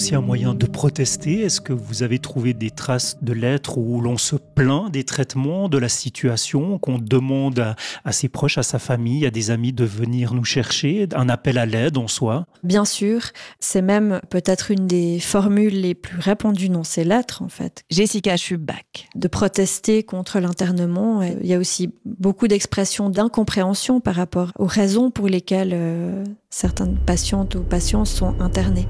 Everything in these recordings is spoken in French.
aussi un moyen de protester. Est-ce que vous avez trouvé des traces de lettres où l'on se plaint des traitements, de la situation, qu'on demande à ses proches, à sa famille, à des amis de venir nous chercher, un appel à l'aide en soi? Bien sûr, c'est même peut-être une des formules les plus répandues dans ces lettres, en fait. Jessica Schubach. De protester contre l'internement. Il y a aussi beaucoup d'expressions d'incompréhension par rapport aux raisons pour lesquelles certaines patientes ou patients sont internés.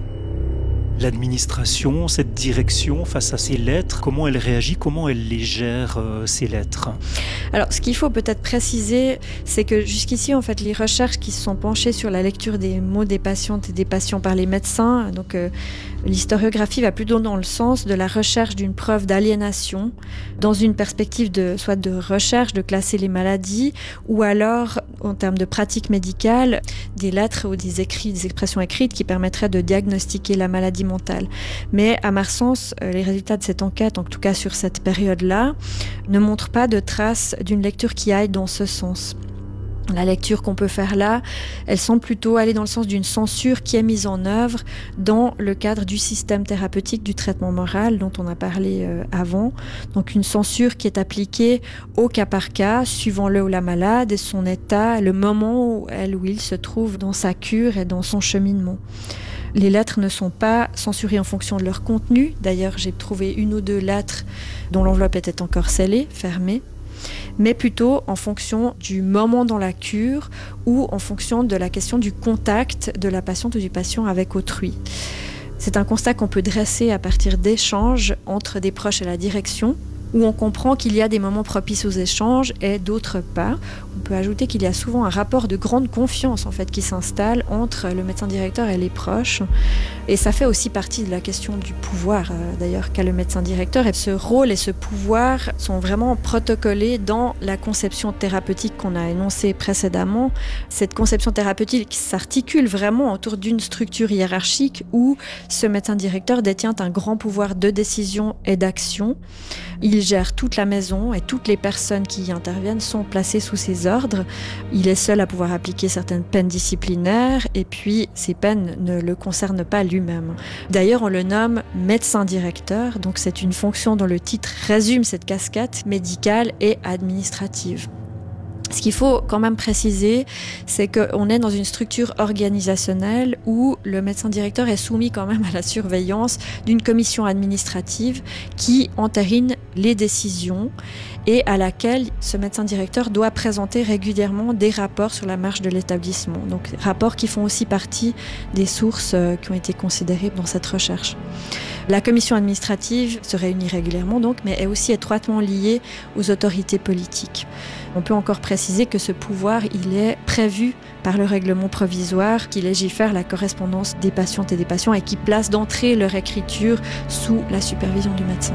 L'administration, cette direction, face à ces lettres, comment elle réagit, comment elle les gère, ces lettres? Alors, ce qu'il faut peut-être préciser, c'est que jusqu'ici, en fait, les recherches qui se sont penchées sur la lecture des mots des patientes et des patients par les médecins, donc l'historiographie va plutôt dans le sens de la recherche d'une preuve d'aliénation, dans une perspective soit de recherche, de classer les maladies, ou alors, en termes de pratique médicale, des lettres ou des écrits, des expressions écrites qui permettraient de diagnostiquer la maladie mentale. Mais à Marsens, les résultats de cette enquête, en tout cas sur cette période-là, ne montrent pas de traces d'une lecture qui aille dans ce sens. La lecture qu'on peut faire là, elle semble plutôt aller dans le sens d'une censure qui est mise en œuvre dans le cadre du système thérapeutique du traitement moral dont on a parlé avant. Donc une censure qui est appliquée au cas par cas, suivant le ou la malade et son état, le moment où elle ou il se trouve dans sa cure et dans son cheminement. Les lettres ne sont pas censurées en fonction de leur contenu. D'ailleurs, j'ai trouvé une ou deux lettres dont l'enveloppe était encore scellée, fermée, mais plutôt en fonction du moment dans la cure ou en fonction de la question du contact de la patiente ou du patient avec autrui. C'est un constat qu'on peut dresser à partir d'échanges entre des proches et la direction, où on comprend qu'il y a des moments propices aux échanges et d'autres pas. On peut ajouter qu'il y a souvent un rapport de grande confiance en fait, qui s'installe entre le médecin directeur et les proches. Et ça fait aussi partie de la question du pouvoir d'ailleurs qu'a le médecin directeur. Et ce rôle et ce pouvoir sont vraiment protocolés dans la conception thérapeutique qu'on a énoncée précédemment. Cette conception thérapeutique s'articule vraiment autour d'une structure hiérarchique où ce médecin directeur détient un grand pouvoir de décision et d'action. Il gère toute la maison et toutes les personnes qui y interviennent sont placées sous ses ordres. Il est seul à pouvoir appliquer certaines peines disciplinaires et puis ces peines ne le concernent pas lui-même. D'ailleurs, on le nomme médecin directeur, donc c'est une fonction dont le titre résume cette casquette médicale et administrative. Ce qu'il faut quand même préciser, c'est qu'on est dans une structure organisationnelle où le médecin directeur est soumis quand même à la surveillance d'une commission administrative qui entérine les décisions et à laquelle ce médecin directeur doit présenter régulièrement des rapports sur la marche de l'établissement. Donc rapports qui font aussi partie des sources qui ont été considérées dans cette recherche. La commission administrative se réunit régulièrement donc, mais est aussi étroitement liée aux autorités politiques. On peut encore préciser que ce pouvoir, il est prévu par le règlement provisoire qui légifère la correspondance des patientes et des patients et qui place d'entrée leur écriture sous la supervision du médecin.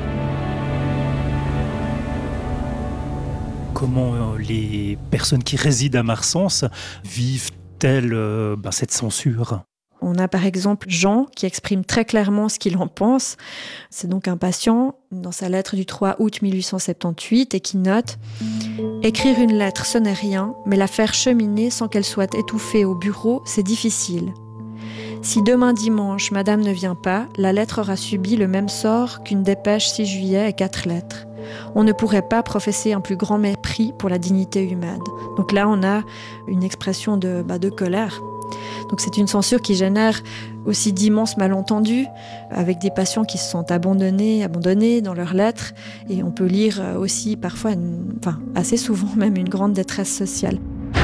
Comment les personnes qui résident à Marsens vivent-elles cette censure ? On a par exemple Jean qui exprime très clairement ce qu'il en pense. C'est donc un patient dans sa lettre du 3 août 1878 et qui note « Écrire une lettre, ce n'est rien, mais la faire cheminer sans qu'elle soit étouffée au bureau, c'est difficile. Si demain dimanche, madame ne vient pas, la lettre aura subi le même sort qu'une dépêche 6 juillet et 4 lettres. On ne pourrait pas professer un plus grand mépris pour la dignité humaine. » Donc là, on a une expression de colère. Donc c'est une censure qui génère aussi d'immenses malentendus avec des patients qui se sentent abandonnés dans leurs lettres. Et on peut lire aussi parfois, assez souvent même, une grande détresse sociale.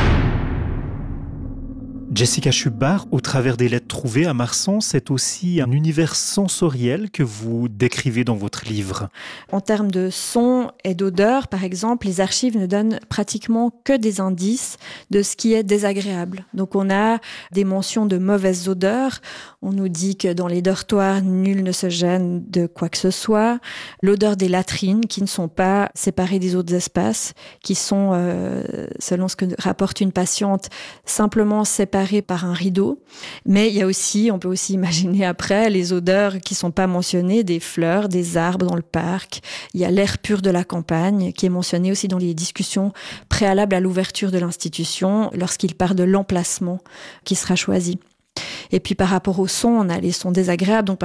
Jessica Schubach, au travers des lettres trouvées à Marsens, c'est aussi un univers sensoriel que vous décrivez dans votre livre. En termes de son et d'odeur, par exemple, les archives ne donnent pratiquement que des indices de ce qui est désagréable. Donc on a des mentions de mauvaises odeurs. On nous dit que dans les dortoirs, nul ne se gêne de quoi que ce soit. L'odeur des latrines qui ne sont pas séparées des autres espaces, qui sont, selon ce que rapporte une patiente, simplement séparées par un rideau. Mais il y a aussi, on peut aussi imaginer après, les odeurs qui sont pas mentionnées, des fleurs, des arbres dans le parc. Il y a l'air pur de la campagne qui est mentionné aussi dans les discussions préalables à l'ouverture de l'institution lorsqu'il part de l'emplacement qui sera choisi. Et puis par rapport au son, on a les sons désagréables. Donc